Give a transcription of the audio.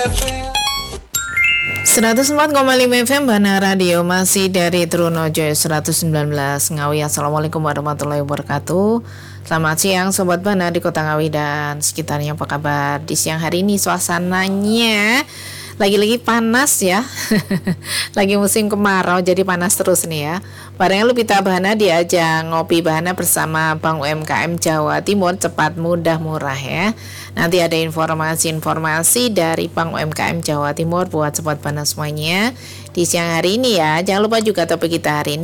104,5 FM Bana Radio, masih dari Trunojoyo 119 Ngawi. Assalamualaikum warahmatullahi wabarakatuh. Selamat siang Sobat Bana di Kota Ngawi dan sekitarnya, apa kabar? Di siang hari ini suasananya lagi-lagi panas ya. Lagi musim kemarau jadi panas terus nih ya. Barangnya lu Pita Bahana diajak ngopi Bahana bersama Bank UMKM Jawa Timur, cepat, mudah, murah ya. Nanti ada informasi-informasi dari Bank UMKM Jawa Timur buat Sobat Bahana semuanya di siang hari ini ya. Jangan lupa juga topik kita hari ini